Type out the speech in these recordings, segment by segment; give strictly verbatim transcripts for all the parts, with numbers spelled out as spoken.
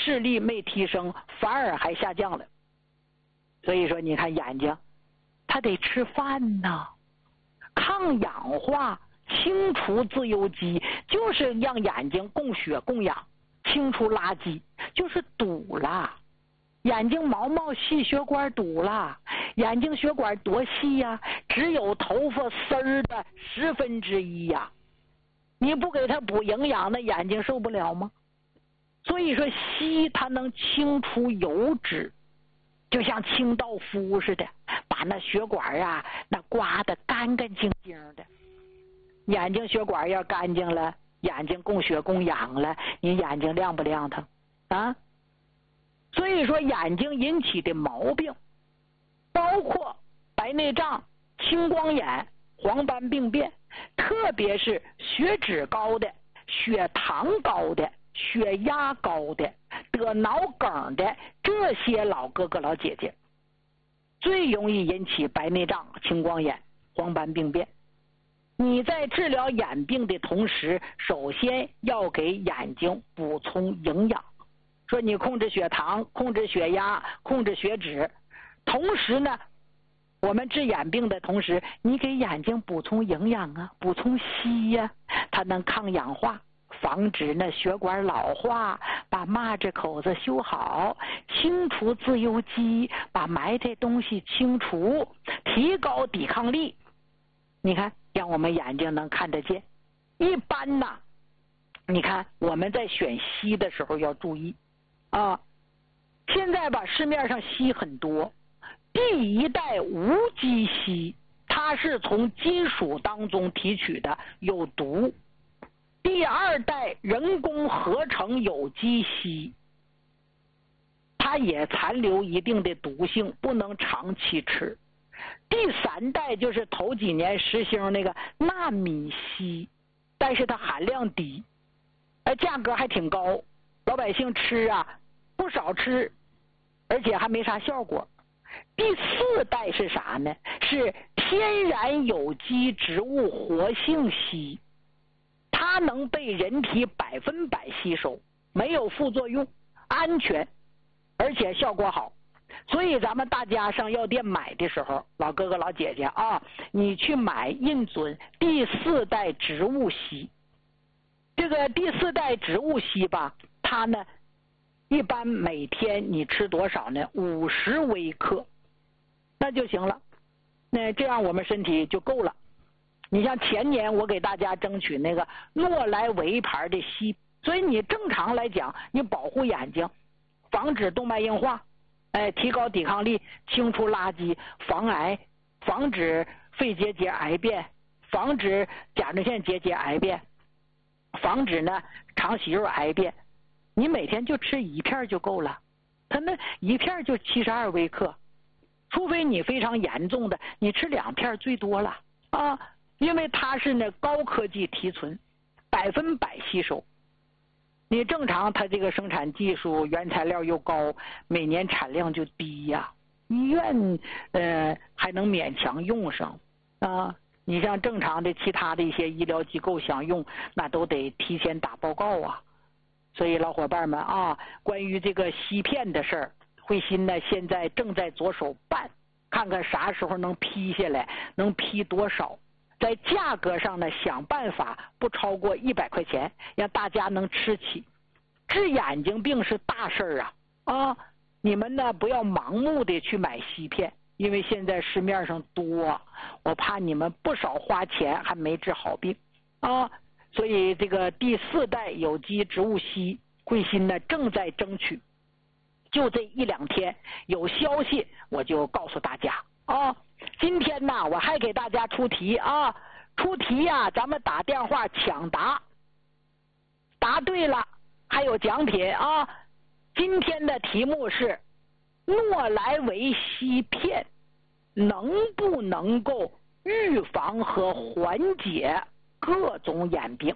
视力没提升，反而还下降了。所以说你看眼睛它得吃饭呐，抗氧化，清除自由基，就是让眼睛供血供氧，清除垃圾，就是堵了。眼睛毛毛细血管堵了，眼睛血管多细呀、啊？只有头发丝儿的十分之一呀、啊！你不给它补营养，那眼睛受不了吗？所以说硒它能清除油脂，就像清道夫似的，把那血管啊那刮得干干净净的。眼睛血管要干净了，眼睛供血供氧了，你眼睛亮不亮堂啊？所以说眼睛引起的毛病包括白内障、青光眼、黄斑病变，特别是血脂高的、血糖高的、血压高的、得脑梗的这些老哥哥老姐姐最容易引起白内障、青光眼、黄斑病变。你在治疗眼病的同时，首先要给眼睛补充营养。说你控制血糖、控制血压、控制血脂，同时呢我们治眼病的同时，你给眼睛补充营养啊，补充硒呀、啊，它能抗氧化，防止那血管老化，把蚂蚱口子修好，清除自由基，把埋汰东西清除，提高抵抗力。你看让我们眼睛能看得见。一般呢你看我们在选硒的时候要注意啊，现在吧市面上硒很多，第一代无机硒它是从金属当中提取的，有毒。第二代人工合成有机硒它也残留一定的毒性，不能长期吃。第三代就是头几年实行那个纳米硒，但是它含量低，而价格还挺高，老百姓吃啊不少吃，而且还没啥效果。第四代是啥呢？是天然有机植物活性硒，它能被人体百分百吸收，没有副作用，安全，而且效果好。所以咱们大家上药店买的时候，老哥哥老姐姐啊，你去买印准第四代植物硒。这个第四代植物硒吧，它呢一般每天你吃多少呢？五十微克，那就行了。那这样我们身体就够了。你像前年我给大家争取那个诺莱维牌的硒，所以你正常来讲，你保护眼睛，防止动脉硬化，哎，提高抵抗力，清除垃圾，防癌，防止肺结节癌变，防止甲状腺结节癌变，防止呢肠息肉癌变。你每天就吃一片就够了，它那一片就七十二微克，除非你非常严重的，你吃两片最多了啊，因为它是那高科技提纯，百分百吸收。你正常它这个生产技术原材料又高，每年产量就低呀、啊，医院呃还能勉强用上啊。你像正常的其他的一些医疗机构想用，那都得提前打报告啊。所以老伙伴们啊，关于这个硒片的事儿，慧心呢现在正在着手办，看看啥时候能批下来，能批多少，在价格上呢想办法不超过一百块钱，让大家能吃起。治眼睛病是大事儿啊啊！你们呢不要盲目的去买硒片，因为现在市面上多，我怕你们不少花钱还没治好病啊。所以这个第四代有机植物硒，慧心呢正在争取，就这一两天有消息我就告诉大家啊。今天呢我还给大家出题啊，出题呀、啊，咱们打电话抢答，答对了还有奖品啊。今天的题目是诺莱维硒片能不能够预防和缓解各种眼病。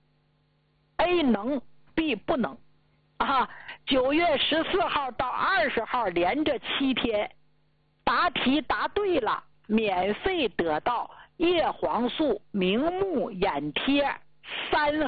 A 能 B 不能啊。九月十四号到二十号连着七天，答题答对了免费得到叶黄素明目眼贴三